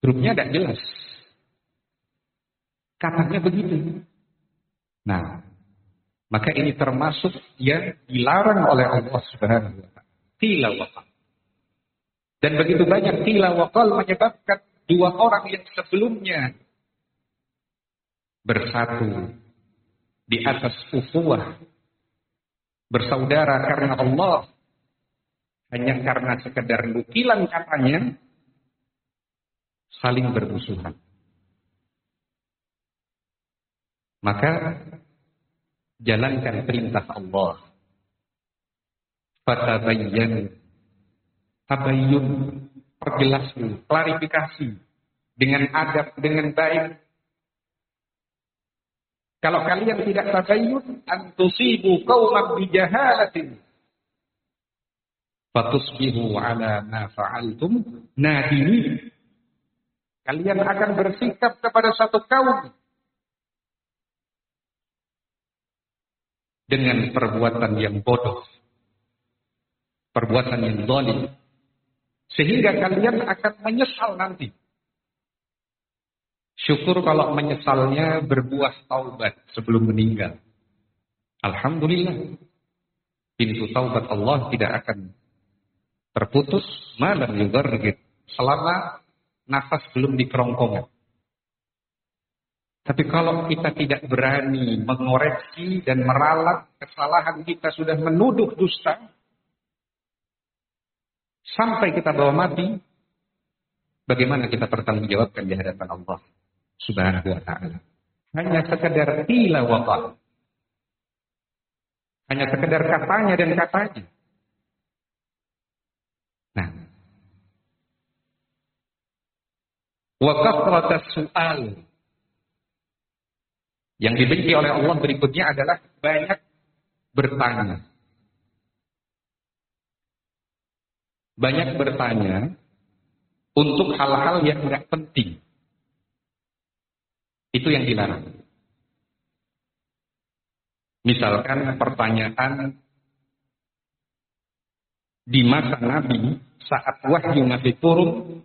Grupnya tidak jelas. Katanya begitu. Nah, maka ini termasuk yang dilarang oleh Allah Subhanahu wa taala. Qila wa qal. Dan begitu banyak qila wa qal menyebabkan dua orang yang sebelumnya bersatu di atas ukhuwah, bersaudara karena Allah, hanya karena sekedar nukilan katanya, saling bermusuhan. Maka jalankan perintah Allah. Fatabayyan, tabayyun, perjelas, klarifikasi dengan adab, dengan baik. Kalau kalian tidak tabayyun, antusibu qauman bijahalatin, fatusbihu ala ma fa'altum nadimin. Kalian akan bersikap kepada satu kaum dengan perbuatan yang bodoh, perbuatan yang zalim, sehingga kalian akan menyesal nanti. Syukur kalau menyesalnya berbuah taubat sebelum meninggal. Alhamdulillah, pintu taubat Allah tidak akan terputus malam yugargit, selama nafas belum dikerongkongan. Tapi kalau kita tidak berani mengoreksi dan meralat kesalahan kita, sudah menuduh dusta, sampai kita bawa mati, bagaimana kita bertanggungjawabkan di hadapan Allah Subhanahu wa ta'ala? Hanya sekedar qila wa qal. Hanya sekedar katanya dan katanya. Nah, wa kathratas su'al. Yang dibenci oleh Allah berikutnya adalah banyak bertanya. Banyak bertanya untuk hal-hal yang tidak penting. Itu yang dilarang. Misalkan pertanyaan di masa Nabi saat wahyu masih turun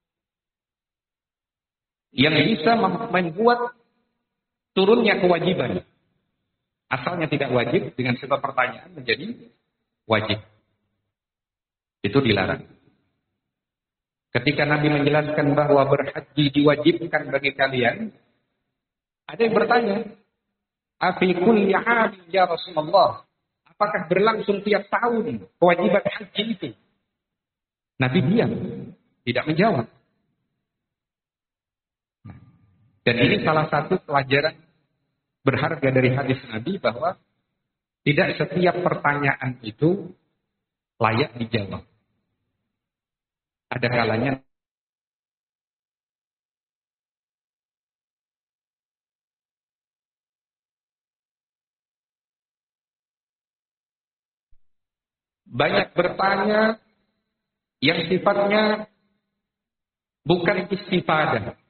yang bisa membuat turunnya kewajiban. Asalnya tidak wajib, dengan sebab pertanyaan menjadi wajib. Itu dilarang. Ketika Nabi menjelaskan bahwa berhaji diwajibkan bagi kalian, ada yang bertanya, afi kulli 'amin ya Rasulullah? Apakah berlangsung tiap tahun kewajiban haji itu? Nabi diam, tidak menjawab. Dan ini salah satu pelajaran berharga dari hadis Nabi, bahwa tidak setiap pertanyaan itu layak dijawab. Ada kalanya banyak bertanya yang sifatnya bukan istifadah,